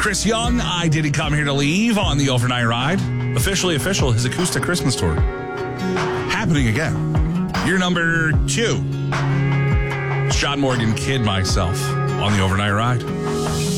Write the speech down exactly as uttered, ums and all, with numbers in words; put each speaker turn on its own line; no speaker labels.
Chris Young, I Didn't Come Here to Leave on the Overnight Ride. Officially official, his acoustic Christmas tour. Happening again. You're number two. It's John Morgan, Kid Myself on the Overnight Ride.